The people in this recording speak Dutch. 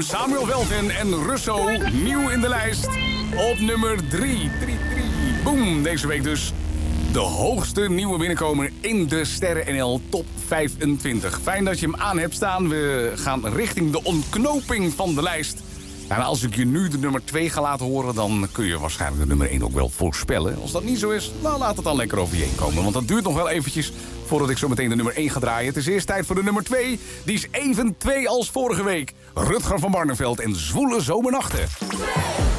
Jam, Samuel Welten en Russo. Nieuw in de lijst. Op nummer 3. Boom, deze week dus. De hoogste nieuwe binnenkomer in de Sterren NL Top 25. Fijn dat je hem aan hebt staan. We gaan richting de ontknoping van de lijst. En als ik je nu de nummer 2 ga laten horen, dan kun je waarschijnlijk de nummer 1 ook wel voorspellen. Als dat niet zo is, nou laat het dan lekker over je heen komen. Want dat duurt nog wel eventjes voordat ik zo meteen de nummer 1 ga draaien. Het is eerst tijd voor de nummer 2. Die is even 2 als vorige week. Rutger van Barneveld en Zwoele Zomernachten.